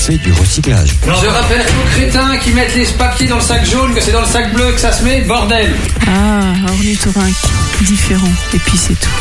c'est du recyclage. Je rappelle aux crétins qui mettent les papiers dans le sac jaune que c'est dans le sac bleu que ça se met, bordel. Ah, ornithorynque, différent, et puis c'est tout.